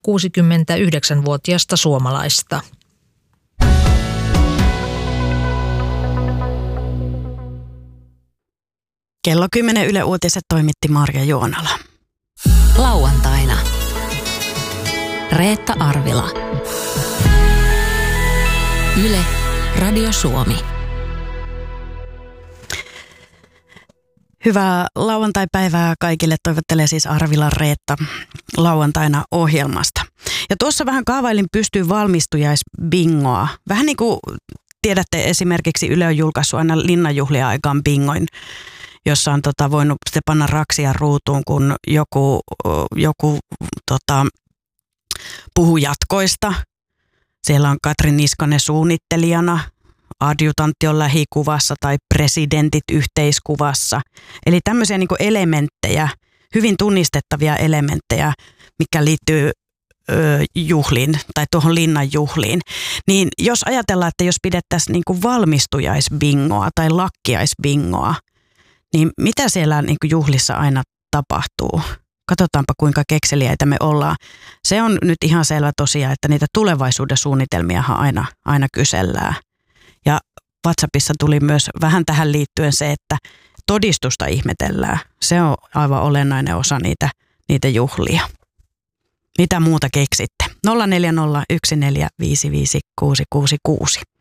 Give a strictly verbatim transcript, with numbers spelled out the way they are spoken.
kuusikymmentäyhdeksänvuotiasta suomalaista. Kello kymmenen Yle Uutiset toimitti Marja Juonala. Lauantaina. Reetta Arvila. Yle, Radio Suomi. Hyvää lauantaipäivää kaikille, toivottelee siis Arvila Reetta lauantaina ohjelmasta. Ja tuossa vähän kaavailin pystyyn valmistujaisbingoa. Vähän niin kuin tiedätte, esimerkiksi Yle on julkaissut aina linnanjuhlia aikaan bingoin, jossa on tota, voinut sitten panna raksia ruutuun, kun joku, joku tota, puhuu jatkoista. Siellä on Katri Niskanen suunnittelijana, adjutantti on lähikuvassa tai presidentit yhteiskuvassa. Eli tämmöisiä niin kuin elementtejä, hyvin tunnistettavia elementtejä, mikä liittyy ö, juhliin tai tuohon linnan juhliin. Niin jos ajatellaan, että jos pidettäisiin niin kuin valmistujaisbingoa tai lakkiaisbingoa, niin mitä siellä niin kuin juhlissa aina tapahtuu? Katsotaanpa kuinka kekseliäitä me ollaan. Se on nyt ihan selvä tosiaan, että niitä tulevaisuuden suunnitelmiahan aina, aina kysellään. Ja WhatsAppissa tuli myös vähän tähän liittyen se, että todistusta ihmetellään. Se on aivan olennainen osa niitä, niitä juhlia. Mitä muuta keksitte? nolla neljä nolla yksi neljä viisi viisi kuusi kuusi kuusi.